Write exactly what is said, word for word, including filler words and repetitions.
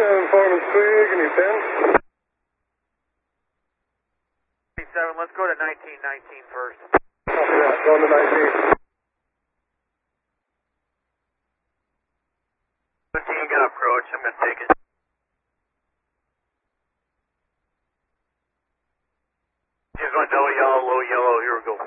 Foreman three, can you ten? seven, let's go to nineteen nineteen first. Copy that, going to nineteen. fifteen, got approach, I'm going to take it. Here's one, no yellow, low yellow, here we go.